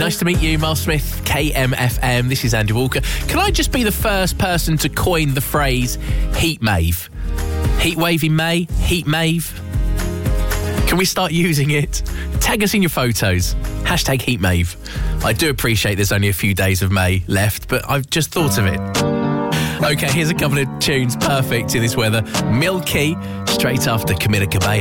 Nice to meet you, Miles Smith, KMFM. This is Andy Walker. Can I just be the first person to coin the phrase heatmave? Heatwave in May? Heatmave? Can we start using it? Tag us in your photos. Hashtag heatmave. I do appreciate there's only a few days of May left, but I've just thought of it. OK, here's a couple of tunes perfect in this weather. Milky, straight after Camila Cabello.